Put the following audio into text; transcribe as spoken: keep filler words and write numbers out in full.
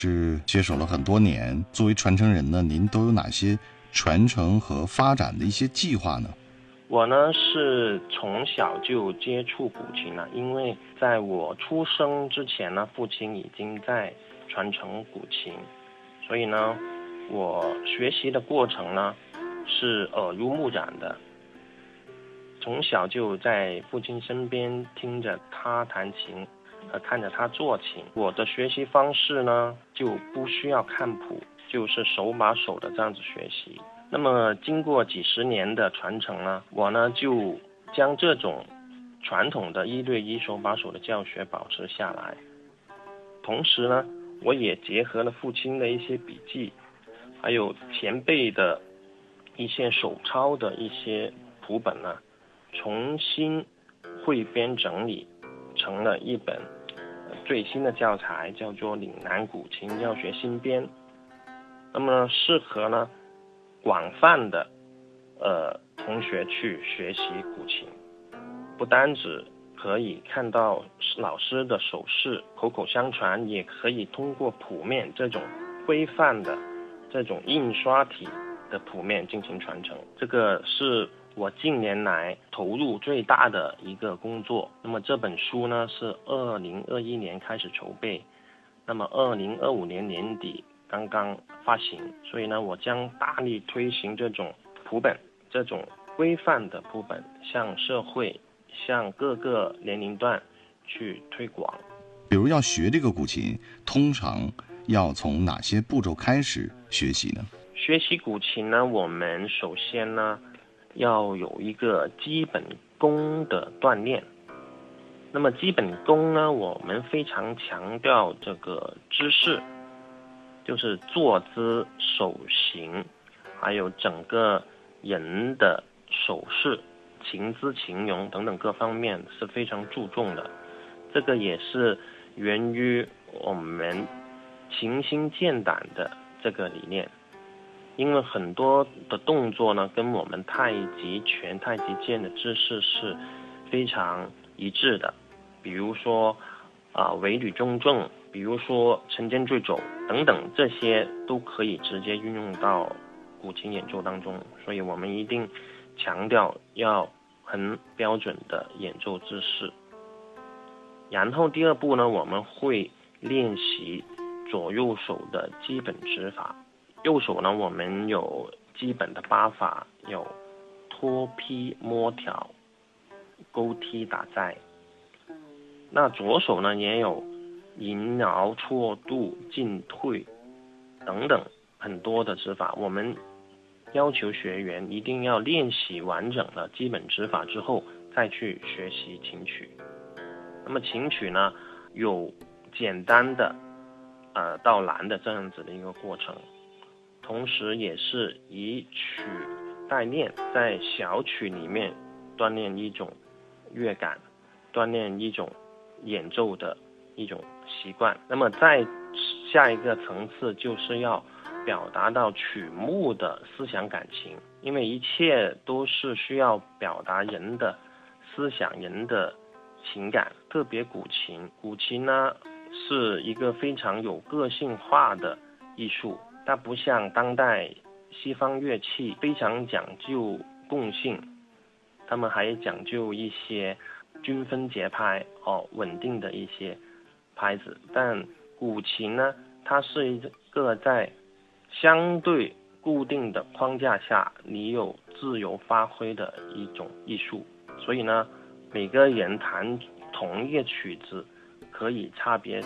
是接手了很多年，作为传承人呢，您都有哪些传承和发展的一些计划呢？ 我呢是从小就接触古琴了，因为在我出生之前呢，父亲已经在传承古琴，所以呢，我学习的过程呢是耳濡目染的。从小就在父亲身边听着他弹琴和看着他做琴，我的学习方式呢就不需要看谱，就是手把手的这样子学习。那么经过几十年的传承呢，我呢就将这种传统的一对一手把手的教学保持下来。同时呢，我也结合了父亲的一些笔记，还有前辈的一些手抄的一些谱本呢，重新汇编整理成了一本最新的教材，叫做《岭南古琴教学新编》。那么适合呢广泛的呃同学去学习古琴，不单只可以看到老师的手势，口口相传，也可以通过谱面这种规范的这种印刷体的谱面进行传承。这个是我近年来投入最大的一个工作。那么这本书呢是二零二一年开始筹备，那么二零二五年年底刚刚发行，所以呢我将大力推行这种谱本，这种规范的谱本，向社会向各个年龄段去推广。 比如要学这个古琴，通常要从哪些步骤开始学习呢？ 学习古琴呢，我们首先呢要有一个基本功的锻炼。那么基本功呢，我们非常强调这个姿势，就是坐姿、手型，还有整个人的手势、情姿情容等等各方面是非常注重的。这个也是源于我们勤心健胆的这个理念。因为很多的动作呢，跟我们太极拳、太极剑的姿势是非常一致的。比如说啊，尾履中正，比如说沉肩坠肘等等，这些都可以直接运用到古琴演奏当中。所以我们一定强调要很标准的演奏姿势。然后第二步呢，我们会练习左右手的基本指法。右手呢，我们有基本的八法，有托劈摸挑、勾踢打摘。那左手呢，也有迎挠错度、进退等等很多的指法。我们要求学员一定要练习完整的基本指法之后，再去学习琴曲。那么琴曲呢，有简单的呃到难的这样子的一个过程。同时也是以曲代练，在小曲里面锻炼一种乐感，锻炼一种演奏的一种习惯。那么在下一个层次，就是要表达到曲目的思想感情，因为一切都是需要表达人的思想、人的情感。特别古琴，古琴呢是一个非常有个性化的艺术。它不像当代西方乐器非常讲究共性，他们还讲究一些均分节拍哦，稳定的一些拍子。但古琴呢，它是一个在相对固定的框架下，你有自由发挥的一种艺术。所以呢，每个人弹同一个曲子，可以差别